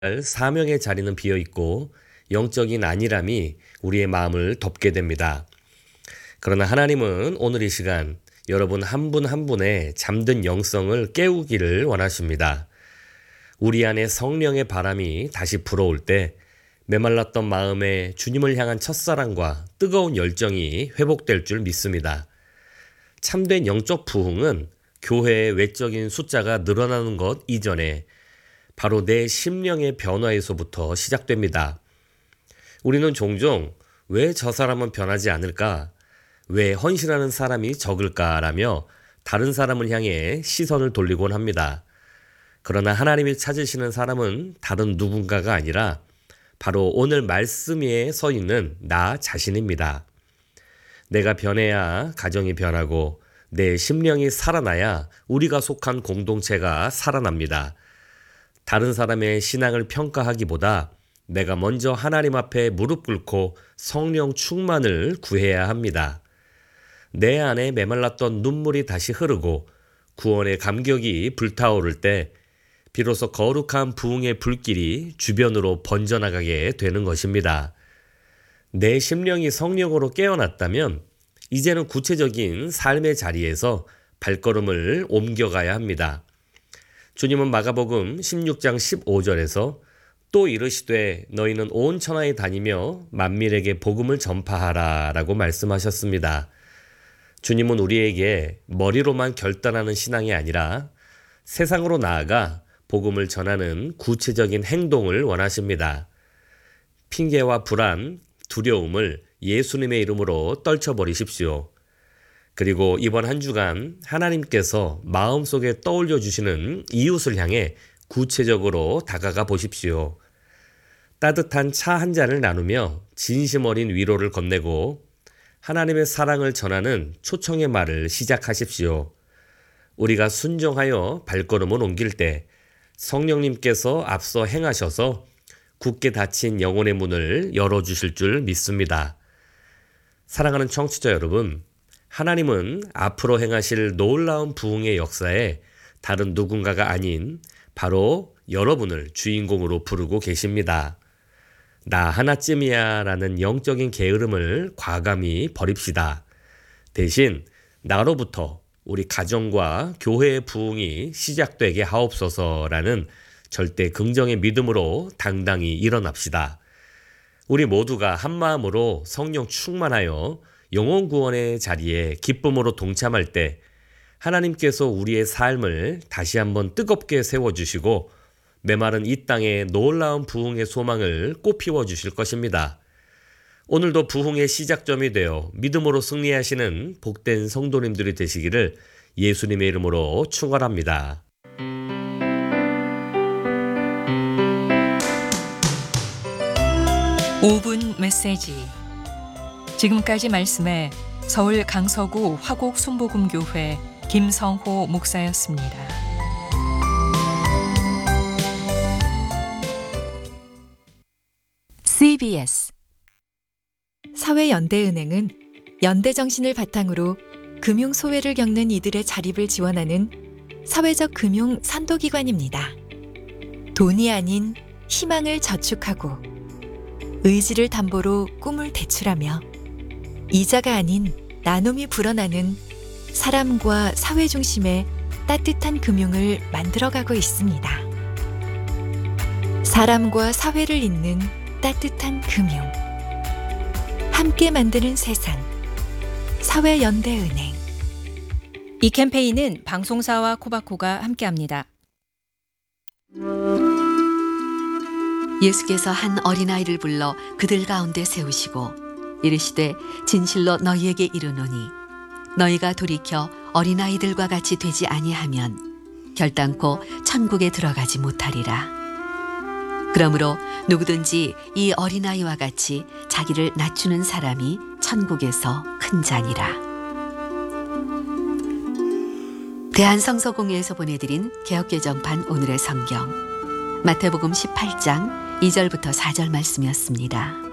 사명의 자리는 비어 있고 영적인 안일함이 우리의 마음을 덮게 됩니다. 그러나 하나님은 오늘 이 시간 여러분 한 분 한 분의 잠든 영성을 깨우기를 원하십니다. 우리 안에 성령의 바람이 다시 불어올 때 메말랐던 마음에 주님을 향한 첫사랑과 뜨거운 열정이 회복될 줄 믿습니다. 참된 영적 부흥은 교회의 외적인 숫자가 늘어나는 것 이전에 바로 내 심령의 변화에서부터 시작됩니다. 우리는 종종 왜 저 사람은 변하지 않을까? 왜 헌신하는 사람이 적을까라며 다른 사람을 향해 시선을 돌리곤 합니다. 그러나 하나님이 찾으시는 사람은 다른 누군가가 아니라 바로 오늘 말씀 위에 서 있는 나 자신입니다. 내가 변해야 가정이 변하고 내 심령이 살아나야 우리가 속한 공동체가 살아납니다. 다른 사람의 신앙을 평가하기보다 내가 먼저 하나님 앞에 무릎 꿇고 성령 충만을 구해야 합니다. 내 안에 메말랐던 눈물이 다시 흐르고 구원의 감격이 불타오를 때 비로소 거룩한 부흥의 불길이 주변으로 번져나가게 되는 것입니다. 내 심령이 성령으로 깨어났다면 이제는 구체적인 삶의 자리에서 발걸음을 옮겨가야 합니다. 주님은 마가복음 16장 15절에서 또 이르시되 너희는 온 천하에 다니며 만민에게 복음을 전파하라 라고 말씀하셨습니다. 주님은 우리에게 머리로만 결단하는 신앙이 아니라 세상으로 나아가 복음을 전하는 구체적인 행동을 원하십니다. 핑계와 불안, 두려움을 예수님의 이름으로 떨쳐버리십시오. 그리고 이번 한 주간 하나님께서 마음속에 떠올려 주시는 이웃을 향해 구체적으로 다가가 보십시오. 따뜻한 차 한 잔을 나누며 진심 어린 위로를 건네고 하나님의 사랑을 전하는 초청의 말을 시작하십시오. 우리가 순종하여 발걸음을 옮길 때 성령님께서 앞서 행하셔서 굳게 닫힌 영혼의 문을 열어주실 줄 믿습니다. 사랑하는 청취자 여러분, 하나님은 앞으로 행하실 놀라운 부흥의 역사에 다른 누군가가 아닌 바로 여러분을 주인공으로 부르고 계십니다. 나 하나쯤이야 라는 영적인 게으름을 과감히 버립시다. 대신 나로부터 우리 가정과 교회의 부흥이 시작되게 하옵소서라는 절대 긍정의 믿음으로 당당히 일어납시다. 우리 모두가 한마음으로 성령 충만하여 영혼 구원의 자리에 기쁨으로 동참할 때 하나님께서 우리의 삶을 다시 한번 뜨겁게 세워주시고 메마른 이 땅에 놀라운 부흥의 소망을 꽃피워 주실 것입니다. 오늘도 부흥의 시작점이 되어 믿음으로 승리하시는 복된 성도님들이 되시기를 예수님의 이름으로 축원합니다. 오 분 메시지. 지금까지 말씀에 서울 강서구 화곡 순복음교회 김성호 목사였습니다. CBS 사회연대은행은 연대정신을 바탕으로 금융소외를 겪는 이들의 자립을 지원하는 사회적 금융 선도기관입니다. 돈이 아닌 희망을 저축하고 의지를 담보로 꿈을 대출하며 이자가 아닌 나눔이 불어나는 사람과 사회 중심의 따뜻한 금융을 만들어가고 있습니다. 사람과 사회를 잇는 따뜻한 금융, 함께 만드는 세상, 사회연대은행. 이 캠페인은 방송사와 코바코가 함께합니다. 예수께서 한 어린아이를 불러 그들 가운데 세우시고 이르시되 진실로 너희에게 이르노니 너희가 돌이켜 어린아이들과 같이 되지 아니하면 결단코 천국에 들어가지 못하리라. 그러므로 누구든지 이 어린아이와 같이 자기를 낮추는 사람이 천국에서 큰 자니라. 대한성서공회에서 보내드린 개역개정판 오늘의 성경 마태복음 18장 2절부터 4절 말씀이었습니다.